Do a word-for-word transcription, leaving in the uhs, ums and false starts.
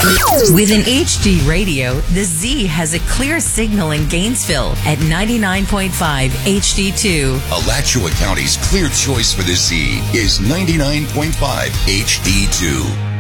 With an H D radio, the Z has a clear signal in Gainesville at ninety-nime point five H D two. Alachua County's clear choice for the Z is ninety-nine point five H D two.